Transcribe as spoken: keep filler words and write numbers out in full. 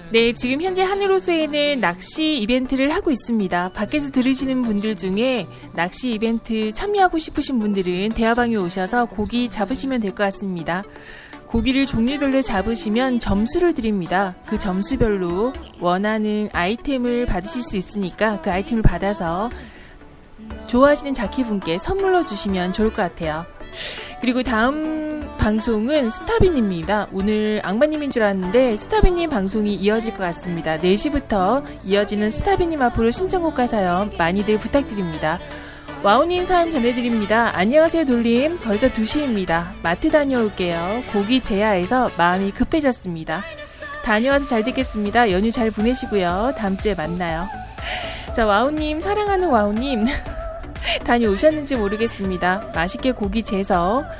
네, 지금 현재 하늘호수에는 낚시 이벤트를 하고 있습니다. 밖에서 들으시는 분들 중에 낚시 이벤트 참여하고 싶으신 분들은 대화방에 오셔서 고기 잡으시면 될 것 같습니다. 고기를 종류별로 잡으시면 점수를 드립니다. 그 점수별로 원하는 아이템을 받으실 수 있으니까 그 아이템을 받아서 좋아하시는 자키분께 선물로 주시면 좋을 것 같아요. 그리고 다음 방송은 스타비님입니다. 오늘 악마님인 줄 알았는데 스타비님 방송이 이어질 것 같습니다. 네 시부터 이어지는 스타비님 앞으로 신청곡과 사연 많이들 부탁드립니다. 와우님 사연 전해드립니다. 안녕하세요 돌림. 벌써 두 시입니다. 마트 다녀올게요. 고기 제야해서 마음이 급해졌습니다. 다녀와서 잘 듣겠습니다. 연휴 잘 보내시고요. 다음 주에 만나요. 자, 와우님, 사랑하는 와우님 다녀오셨는지 모르겠습니다. 맛있게 고기 재서